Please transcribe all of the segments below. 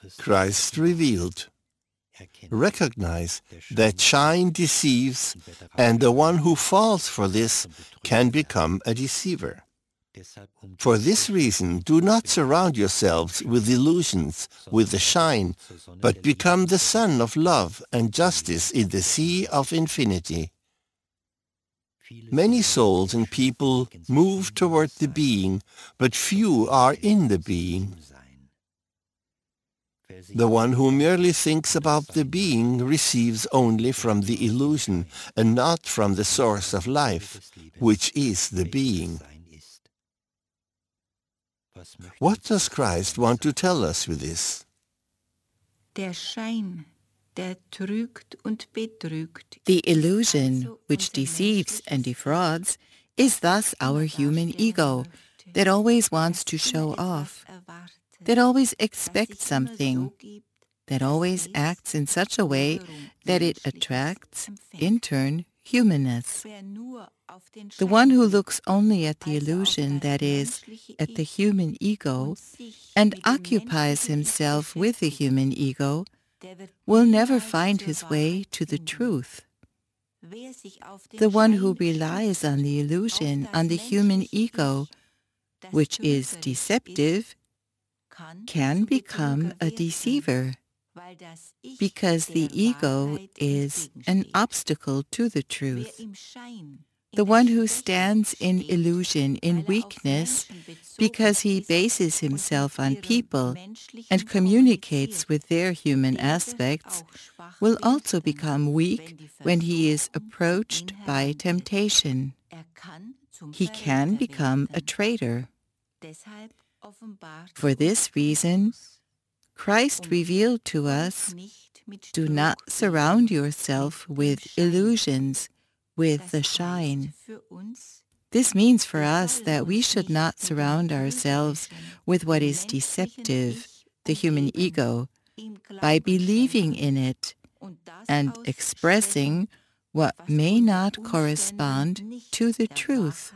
Christ revealed. Recognize that shine deceives, and the one who falls for this can become a deceiver. For this reason, do not surround yourselves with illusions, with the shine, but become the sun of love and justice in the sea of infinity. Many souls and people move toward the being, but few are in the being. The one who merely thinks about the being receives only from the illusion and not from the source of life, which is the being. What does Christ want to tell us with this? Der Schein, der trügt und betrügt. The illusion, which deceives and defrauds, is thus our human ego, that always wants to show off, that always expects something, that always acts in such a way that it attracts, in turn, humanness. The one who looks only at the illusion, that is, at the human ego, and occupies himself with the human ego, will never find his way to the truth. The one who relies on the illusion, on the human ego, which is deceptive, can become a deceiver, because the ego is an obstacle to the truth. The one who stands in illusion, in weakness, because he bases himself on people and communicates with their human aspects, will also become weak when he is approached by temptation. He can become a traitor. For this reason, Christ revealed to us, do not surround yourself with illusions, with the shine. This means for us that we should not surround ourselves with what is deceptive, the human ego, by believing in it and expressing what may not correspond to the truth.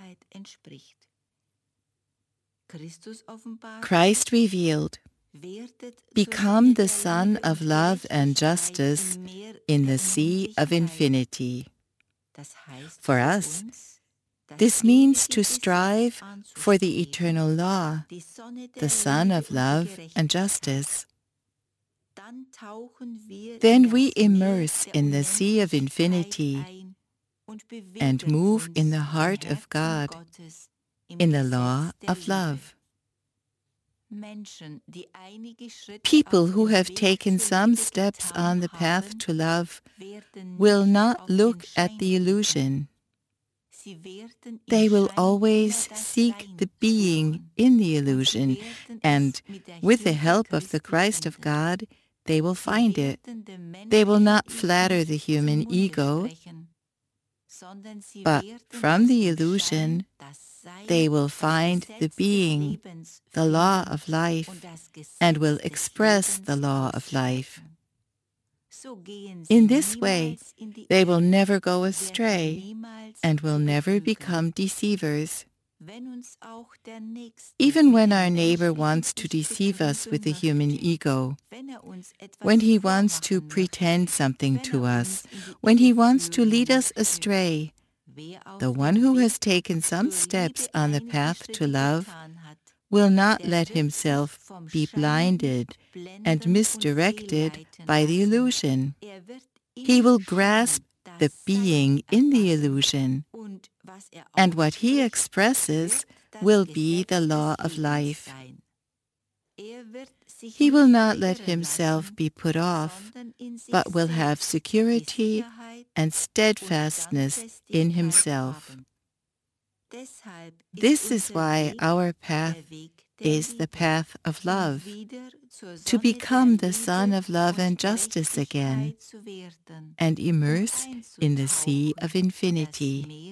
Christ revealed, become the sun of love and justice in the sea of infinity. For us, this means to strive for the eternal law, the sun of love and justice. Then we immerse in the sea of infinity and move in the heart of God, in the law of love. People who have taken some steps on the path to love will not look at the illusion. They will always seek the being in the illusion, and with the help of the Christ of God, they will find it. They will not flatter the human ego, but from the illusion, they will find the being, the law of life, and will express the law of life. In this way, they will never go astray and will never become deceivers. Even when our neighbor wants to deceive us with the human ego, when he wants to pretend something to us, when he wants to lead us astray, the one who has taken some steps on the path to love will not let himself be blinded and misdirected by the illusion. He will grasp the being in the illusion, and what he expresses will be the law of life. He will not let himself be put off, but will have security and steadfastness in himself. This is why our path is the path of love, to become the sun of love and justice again, and immerse in the sea of infinity.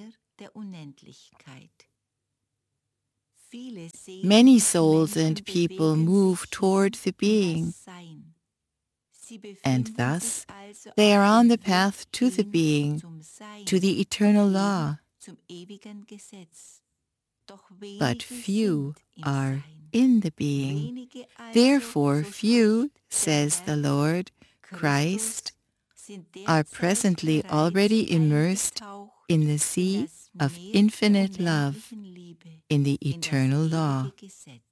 Many souls and people move toward the being, and thus they are on the path to the being, to the eternal law. but few are in the being. Therefore few, says the Lord, Christ, are presently already immersed in the sea of infinite love, in the eternal law.